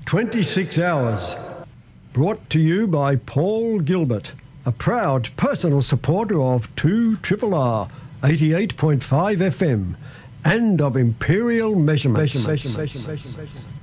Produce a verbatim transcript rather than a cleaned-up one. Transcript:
twenty-six hours. Brought to you by Paul Gilbert, a proud personal supporter of two R R R eighty-eight point five F M and of Imperial Measurements. Measurements. Measurements. Measurements.